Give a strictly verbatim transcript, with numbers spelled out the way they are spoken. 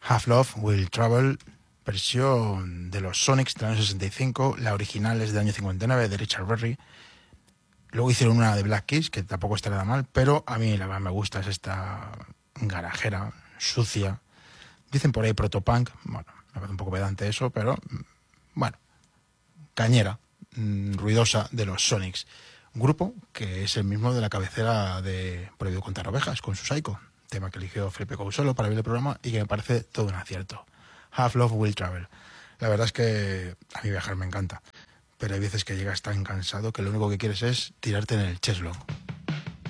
Half Love Will Travel, versión de los Sonics del año sesenta y cinco, la original es del año cincuenta y nueve, de Richard Berry. Luego hicieron una de Black Keys, que tampoco está nada mal, pero a mí la que más me gusta es esta garajera, sucia. Dicen por ahí protopunk, bueno, me parece un poco pedante eso, pero bueno, cañera, mmm, ruidosa de los Sonics. Un grupo que es el mismo de la cabecera de Prohibido contar ovejas, con su Psycho, tema que eligió Felipe Cousolo para ver el programa y que me parece todo un acierto. Half Love Will Travel. La verdad es que a mí viajar me encanta, pero hay veces que llegas tan cansado que lo único que quieres es tirarte en el cheslong.